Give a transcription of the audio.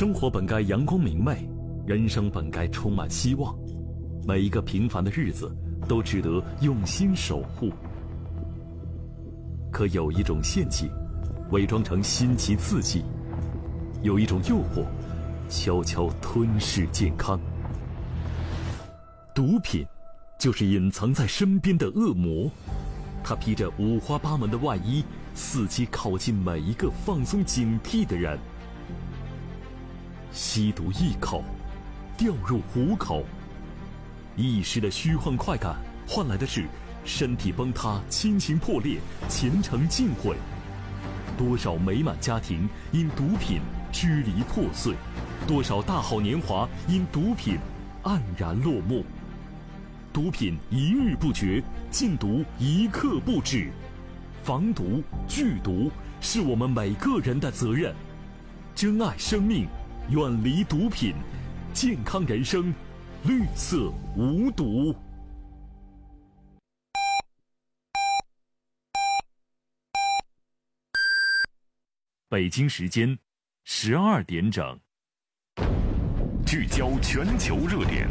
生活本该阳光明媚，人生本该充满希望，每一个平凡的日子都值得用心守护。可有一种陷阱，伪装成新奇刺激；有一种诱惑，悄悄吞噬健康。毒品就是隐藏在身边的恶魔，它披着五花八门的外衣，伺机靠近每一个放松警惕的人。吸毒一口，掉入虎口，一时的虚幻快感换来的是身体崩塌、亲情破裂、前程尽毁。多少美满家庭因毒品支离破碎，多少大好年华因毒品黯然落幕。毒品一日不绝，禁毒一刻不止。防毒拒毒是我们每个人的责任。珍爱生命，远离毒品，健康人生，绿色无毒。北京时间12点整， 聚焦全球热点，